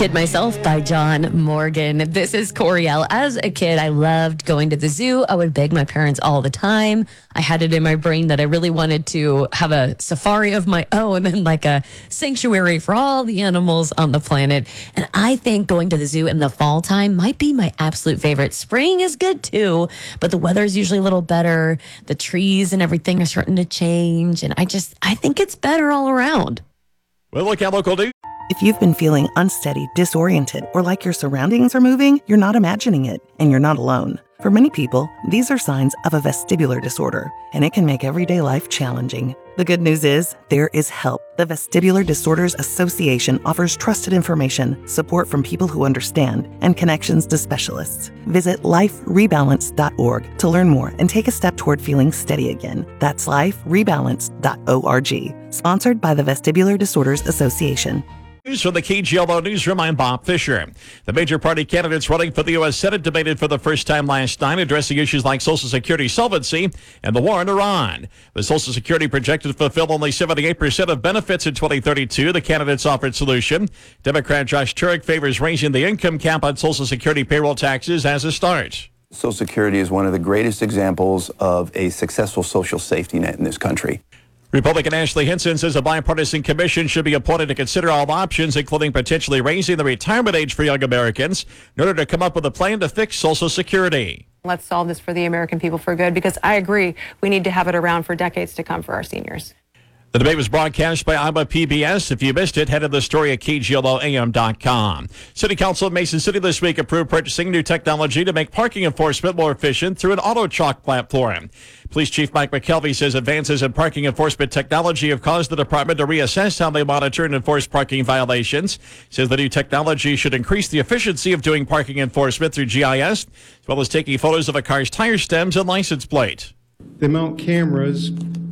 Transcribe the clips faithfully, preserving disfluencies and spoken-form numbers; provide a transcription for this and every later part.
Kid Myself by John Morgan. This is Coriel. As a kid, I loved going to the zoo. I would beg my parents all the time. I had it in my brain that I really wanted to have a safari of my own and like a sanctuary for all the animals on the planet. And I think going to the zoo in the fall time might be my absolute favorite. Spring is good too, but the weather is usually a little better. The trees and everything are starting to change. And I just, I think it's better all around. Well, look at local news. If you've been feeling unsteady, disoriented, or like your surroundings are moving, you're not imagining it, and you're not alone. For many people, these are signs of a vestibular disorder, and it can make everyday life challenging. The good news is, there is help. The Vestibular Disorders Association offers trusted information, support from people who understand, and connections to specialists. Visit life rebalance dot org to learn more and take a step toward feeling steady again. That's life rebalance dot org. Sponsored by the Vestibular Disorders Association. News from the K G L O Newsroom, I'm Bob Fisher. The major party candidates running for the U S Senate debated for the first time last night, addressing issues like Social Security solvency and the war in Iran. The Social Security projected to fulfill only seventy-eight percent of benefits in twenty thirty-two. The candidates offered solution. Democrat Josh Turek favors raising the income cap on Social Security payroll taxes as a start. Social Security is one of the greatest examples of a successful social safety net in this country. Republican Ashley Hinson says a bipartisan commission should be appointed to consider all options, including potentially raising the retirement age for young Americans, in order to come up with a plan to fix Social Security. Let's solve this for the American people for good, because I agree we need to have it around for decades to come for our seniors. The debate was broadcast by Iowa P B S. If you missed it, head to the story at K G L O A M dot com. City Council of Mason City this week approved purchasing new technology to make parking enforcement more efficient through an auto chalk platform. Police Chief Mike McKelvey says advances in parking enforcement technology have caused the department to reassess how they monitor and enforce parking violations. He says the new technology should increase the efficiency of doing parking enforcement through G I S, as well as taking photos of a car's tire stems and license plate. They mount cameras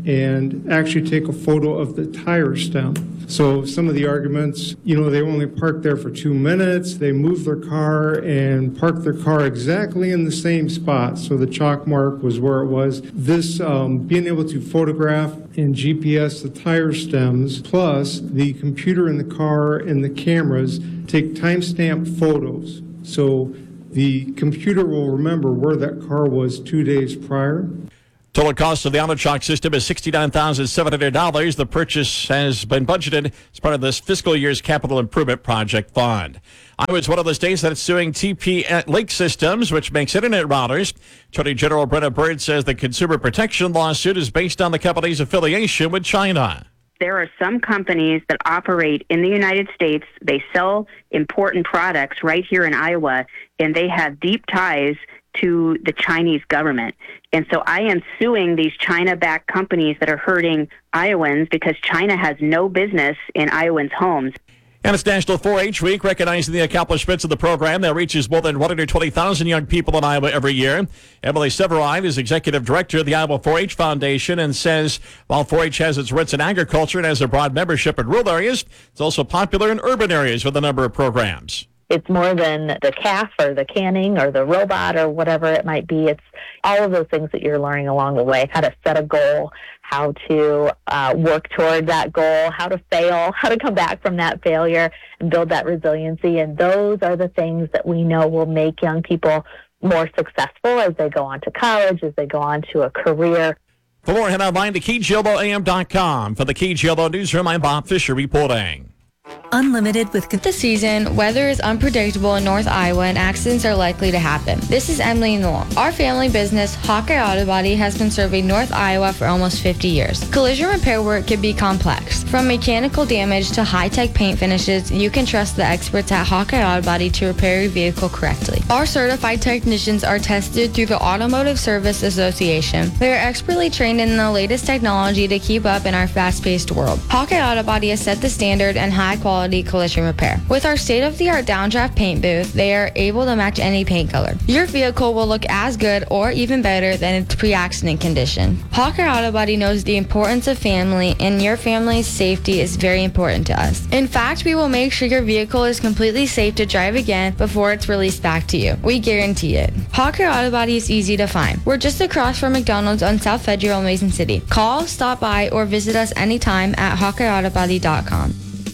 and actually take a photo of the tire stem. So some of the arguments, you know, they only park there for two minutes, they move their car and park their car exactly in the same spot. So the chalk mark was where it was. This um, being able to photograph and G P S the tire stems, plus the computer in the car and the cameras take timestamp photos. So the computer will remember where that car was two days prior. Total cost of the auto chalk system is sixty-nine thousand seven hundred dollars. The purchase has been budgeted as part of this fiscal year's capital improvement project fund. Iowa is one of the states that's suing T P Link Systems, which makes internet routers. Attorney General Brenna Bird says the consumer protection lawsuit is based on the company's affiliation with China. There are some companies that operate in the United States. They sell important products right here in Iowa, and they have deep ties to the Chinese government. And so I am suing these China-backed companies that are hurting Iowans because China has no business in Iowans' homes. And it's National four H Week, recognizing the accomplishments of the program that reaches more than one hundred twenty thousand young people in Iowa every year. Emily Severine is executive director of the Iowa four H Foundation and says while four H has its roots in agriculture and has a broad membership in rural areas, it's also popular in urban areas with a number of programs. It's more than the calf or the canning or the robot or whatever it might be. It's all of those things that you're learning along the way, how to set a goal, how to uh, work toward that goal, how to fail, how to come back from that failure and build that resiliency. And those are the things that we know will make young people more successful as they go on to college, as they go on to a career. For more, head online to K G L O A M dot com. For the K G L O Newsroom, I'm Bob Fisher reporting. Unlimited with this season, weather is unpredictable in North Iowa and accidents are likely to happen. This is Emily Newell. Our family business, Hawkeye Auto Body, has been serving North Iowa for almost fifty years. Collision repair work can be complex. From mechanical damage to high-tech paint finishes, you can trust the experts at Hawkeye Auto Body to repair your vehicle correctly. Our certified technicians are tested through the Automotive Service Association. They are expertly trained in the latest technology to keep up in our fast-paced world. Hawkeye Auto Body has set the standard and high-quality collision repair. With our state-of-the-art downdraft paint booth, they are able to match any paint color. Your vehicle will look as good or even better than its pre-accident condition. Hawkeye Auto Body knows the importance of family, and your family's safety is very important to us. In fact, we will make sure your vehicle is completely safe to drive again before it's released back to you. We guarantee it. Hawkeye Auto Body is easy to find. We're just across from McDonald's on South Federal in Mason City. Call, stop by, or visit us anytime at hawkeye auto body dot com.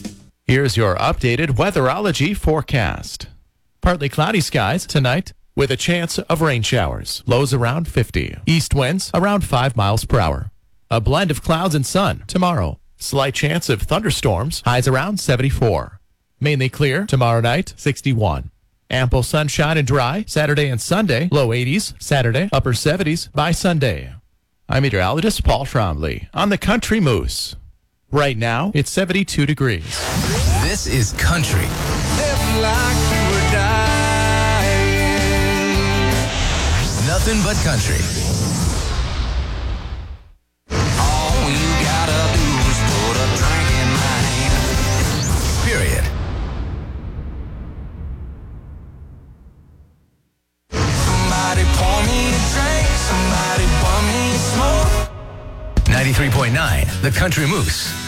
Here's your updated Weatherology forecast. Partly cloudy skies tonight with a chance of rain showers. Lows around fifty. East winds around five miles per hour. A blend of clouds and sun tomorrow. Slight chance of thunderstorms. Highs around seventy-four. Mainly clear tomorrow night, sixty-one. Ample sunshine and dry Saturday and Sunday. Low eighties Saturday, upper seventies by Sunday. I'm meteorologist Paul Trombley on the Country Moose. Right now, it's seventy-two degrees. This is Country. Like you were dying. Nothing but country. All you gotta do is put a drink in my hand. Period. Somebody pour me a drink. Somebody pour me a smoke. ninety-three point nine, The Country Moose.